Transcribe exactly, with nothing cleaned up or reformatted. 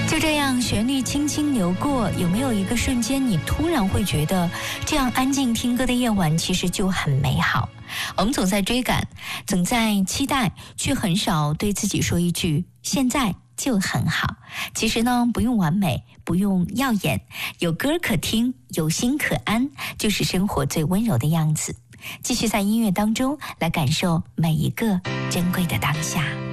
就这样，旋律轻轻流过，有没有一个瞬间，你突然会觉得，这样安静听歌的夜晚其实就很美好？我们总在追赶，总在期待，却很少对自己说一句现在就很好。其实呢，不用完美，不用耀眼，有歌可听，有心可安，就是生活最温柔的样子。继续在音乐当中来感受每一个珍贵的当下。